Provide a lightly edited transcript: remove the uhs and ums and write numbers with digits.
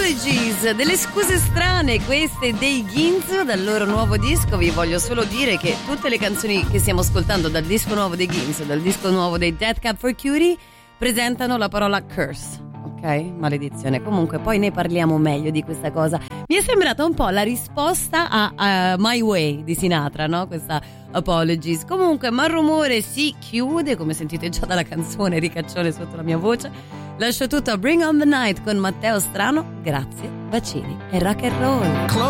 Apologies, delle scuse strane, queste dei Ginz dal loro nuovo disco. Vi voglio solo dire che tutte le canzoni che stiamo ascoltando dal disco nuovo dei Ginz, dal disco nuovo dei Dead Cab for Cutie, presentano la parola curse, ok? Maledizione. Comunque poi ne parliamo meglio di questa cosa. Mi è sembrata un po' la risposta a My Way di Sinatra, no? Questa Apologies. Comunque Malrumore si chiude, come sentite già dalla canzone ricaccione sotto la mia voce. Lascio tutto a Bring on the Night con Matteo Strano. Grazie, bacini e rock and roll.